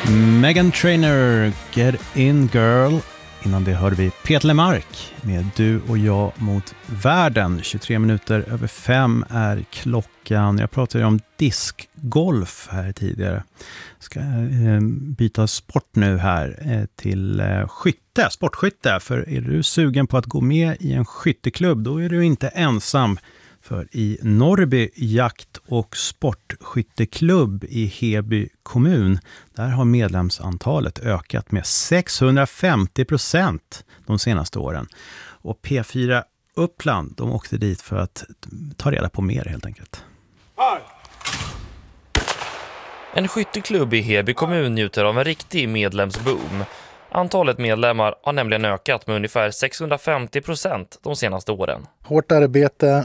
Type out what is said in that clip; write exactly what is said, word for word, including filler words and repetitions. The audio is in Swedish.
Meghan Trainor, Get In Girl. Innan det hörde vi Peter Lemark med Du och jag mot världen. tjugotre minuter över fem är klockan. Jag pratade om diskgolf här tidigare. Ska eh, byta sport nu här eh, till eh, skytte, sportskytte. För är du sugen på att gå med i en skytteklubb, då är du inte ensam. För i Norrby jakt- och sportskytteklubb i Heby kommun, där har medlemsantalet ökat med sexhundrafemtio procent de senaste åren. Och P fyra Uppland, de åkte dit för att ta reda på mer helt enkelt. En skytteklubb i Heby kommun njuter av en riktig medlemsboom. Antalet medlemmar har nämligen ökat med ungefär sexhundrafemtio procent de senaste åren. Hårt arbete,